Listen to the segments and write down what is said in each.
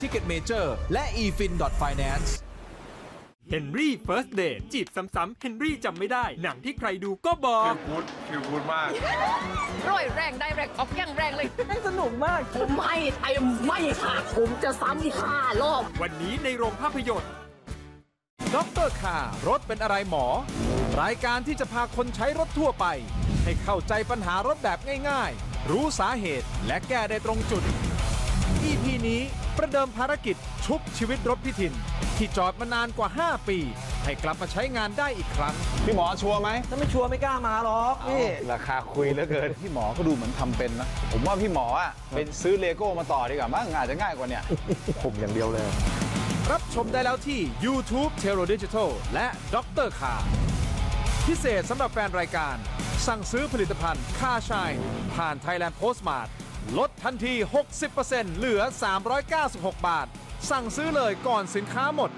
Ticket Major และ eFin.finance เฮนรี่เฟิร์สเดทจีบซ้ำๆเฮนรี่จำไม่ได้หนังที่ใครดูก็บอกฟิลกูดมากร่อยแรงได้แรงออกยังแรงเลยสนุกมากผมไม่ค่ะผมจะซ้ำอีก5 รอบวันนี้ในโรงภาพยนตร์ดร.คารถเป็นอะไรหมอรายการที่จะพาคนใช้รถทั่วไปให้เข้าใจปัญหารถแบบง่ายๆรู้สาเหตุและแก้ได้ตรงจุด EP นี้ประเดิมภารกิจชุบชีวิตรถพี่ถิ่นที่จอดมานานกว่า5 ปีให้กลับมาใช้งานได้อีกครั้งพี่หมอชัวร์ไหมถ้าไม่ชัวร์ไม่กล้ามาหรอกนี่ราคาคุยเหลือเกินพี่หมอก็ดูเหมือนทำเป็นนะผมว่าพี่หมอเป็นซื้อเลโก้มาต่อดีกว่ามั้งอาจจะง่ายกว่าเนี่ยผมอย่างเดียวเลยรับชมได้แล้วที่ YouTube Tero Digital และดร.คาพิเศษสำหรับแฟนรายการสั่งซื้อผลิตภัณฑ์คาชายผ่าน Thailand Postmart ลดทันที 60% เหลือ 396 บาทสั่งซื้อเลยก่อนสินค้าหมด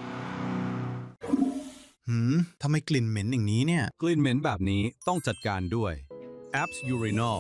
ทำไมกลิ่นเหม็นอย่างนี้เนี่ยกลิ่นเหม็นแบบนี้ต้องจัดการด้วย Apps Urinol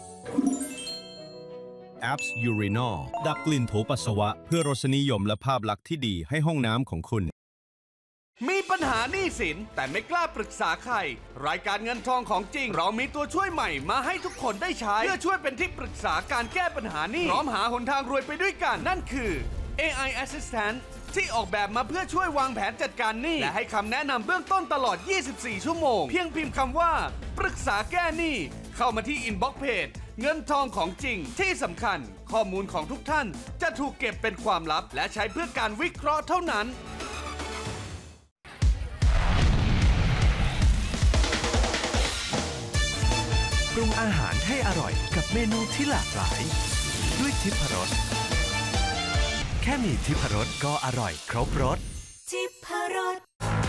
Apps Urinol ดับกลิ่นโถปัสสาวะเพื่อรสนิยมและภาพลักษณ์ที่ดีให้ห้องน้ำของคุณมีปัญหาหนี้สินแต่ไม่กล้าปรึกษาใครรายการเงินทองของจริงเรามีตัวช่วยใหม่มาให้ทุกคนได้ใช้เพื่อช่วยเป็นที่ปรึกษาการแก้ปัญหาหนี้พร้อมหาหนทางรวยไปด้วยกันนั่นคือ AI Assistant ที่ออกแบบมาเพื่อช่วยวางแผนจัดการหนี้และให้คำแนะนำเบื้องต้นตลอด 24 ชั่วโมงเพียงพิมพ์คำว่าปรึกษาแก้หนี้เข้ามาที่อินบ็อกซ์เพจเงินทองของจริงที่สำคัญข้อมูลของทุกท่านจะถูกเก็บเป็นความลับและใช้เพื่อการวิเคราะห์เท่านั้นปรุงอาหารให้อร่อยกับเมนูที่หลากหลายด้วยทิพรสแค่มีทิพรสก็อร่อยครบรสทิพรส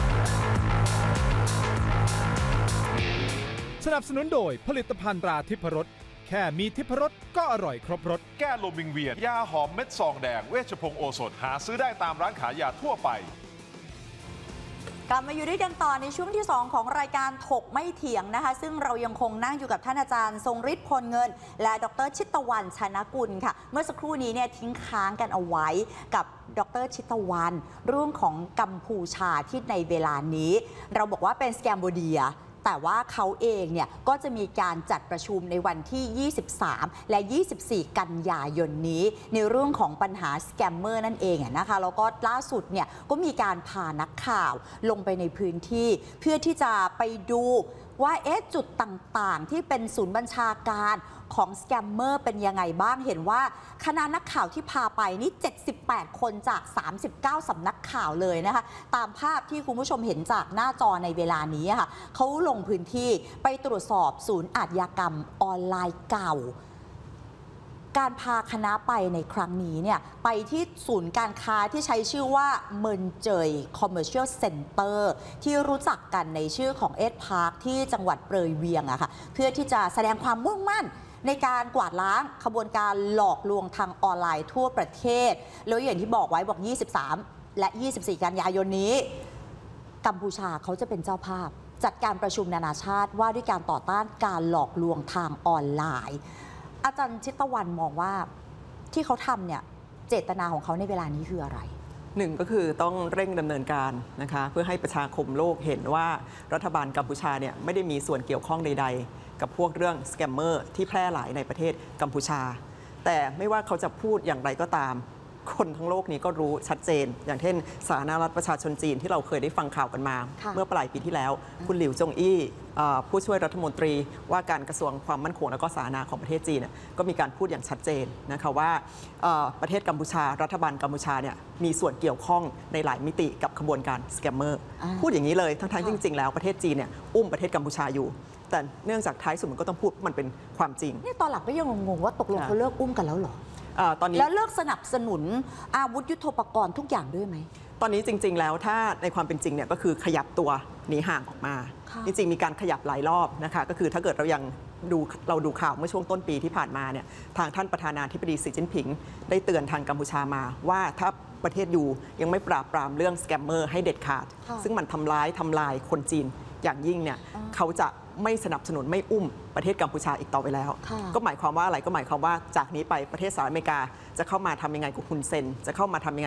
สนับสนุนโดยผลิตภัณฑ์ตราทิพรสแค่มีทิพรสก็อร่อยครบรสแก้ลมวิงเวียนยาหอมเม็ดซองแดงเวชพงศ์โอสถหาซื้อได้ตามร้านขายยาทั่วไปกลับมาอยู่ด้วยกันต่อในช่วงที่ 2 ของรายการถกไม่เถียงนะคะซึ่งเรายังคงนั่งอยู่กับท่านอาจารย์ทรงฤทธิ์พลเงินและดร.ชิตวรรณ ชนกุลค่ะเมื่อสักครู่นี้เนี่ยทิ้งค้างกันเอาไว้กับดร.ชิตวรรณเรื่องของกัมพูชาที่ในเวลานี้เราบอกว่าเป็นสแกมโบเดียแต่ว่าเขาเองเนี่ยก็จะมีการจัดประชุมในวันที่ 23 และ 24 กันยายนนี้ในเรื่องของปัญหาสแกมเมอร์นั่นเองนะคะแล้วก็ล่าสุดเนี่ยก็มีการพานักข่าวลงไปในพื้นที่เพื่อที่จะไปดูว่าจุดต่างๆที่เป็นศูนย์บัญชาการของสแกมเมอร์เป็นยังไงบ้างเห็นว่าคณะนักข่าวที่พาไปนี่78 คนจาก39 สำนักข่าวเลยนะคะตามภาพที่คุณผู้ชมเห็นจากหน้าจอในเวลานี้ค่ะเขาลงพื้นที่ไปตรวจสอบศูนย์อาชญากรรมออนไลน์เก่าการพาคณะไปในครั้งนี้เนี่ยไปที่ศูนย์การค้าที่ใช้ชื่อว่าเมินเจยคอมเมอร์เชียลเซ็นเตอร์ที่รู้จักกันในชื่อของเอ็ดพาร์คที่จังหวัดเปรยเวียงอะค่ะเพื่อที่จะแสดงความมุ่งมั่นในการกวาดล้างขบวนการหลอกลวงทางออนไลน์ทั่วประเทศแล้วอย่างที่บอกไว้บอก23 และ 24 กันยายนนี้กัมพูชาเขาจะเป็นเจ้าภาพจัดการประชุมนานาชาติว่าด้วยการต่อต้านการหลอกลวงทางออนไลน์อาจารย์ชิตวรรณมองว่าที่เขาทำเนี่ยเจตนาของเขาในเวลานี้คืออะไรหนึ่งก็คือต้องเร่งดำเนินการนะคะเพื่อให้ประชาคมโลกเห็นว่ารัฐบาลกัมพูชาเนี่ยไม่ได้มีส่วนเกี่ยวข้องใดๆกับพวกเรื่องสแกมเมอร์ที่แพร่หลายในประเทศกัมพูชาแต่ไม่ว่าเขาจะพูดอย่างไรก็ตามคนทั้งโลกนี้ก็รู้ชัดเจนอย่างเช่นสาธารณรัฐประชาชนจีนที่เราเคยได้ฟังข่าวกันมาเมื่อปลายปีที่แล้วคุณหลิวจงอี้ผู้ช่วยรัฐมนตรีว่าการกระทรวงความมั่นคงและก็สาธารณสุขของประเทศจีนก็มีการพูดอย่างชัดเจนนะคะว่าประเทศกัมพูชารัฐบาลกัมพูชาเนี่ยมีส่วนเกี่ยวข้องในหลายมิติกับขบวนการสแกมเมอร์พูดอย่างนี้เลยทั้งๆจริงๆแล้วประเทศจีนเนี่ยอุ้มประเทศกัมพูชาอยู่แต่เนื่องจากท้ายสุดมันก็ต้องพูดมันเป็นความจริงนี่ตอนหลังก็ยังงงว่าตกลงเขาเลิกอุ้มกันแล้วหรอตอนนี้แล้วเลิกสนับสนุนอาวุธยุทโธปกรณ์ทุกอย่างด้วยไหมตอนนี้จริงๆแล้วถ้าในความเป็นจริงเนี่ยก็คือขยับตัวหนีห่างออกมาจริงๆมีการขยับหลายรอบนะคะก็คือถ้าเกิดเราดูข่าวเมื่อช่วงต้นปีที่ผ่านมาเนี่ยทางท่านประธานาธิบดีสีจิ้นผิงได้เตือนทางกัมพูชามาว่าถ้าประเทศอยู่ยังไม่ปราบปรามเรื่องสแกมเมอร์ให้เด็ดขาดซึ่งมันทำลายคนจีนอย่างยิ่งเนี่ยเขาจะไม่สนับสนุนไม่อุ้มประเทศกัมพูชาอีกต่อไปแล้วก็หมายความว่าอะไรก็หมายความว่าจากนี้ไปประเทศสหรัฐอเมริกาจะเข้ามาทำยังไงกับฮุนเซนจะเข้ามาทำยังไง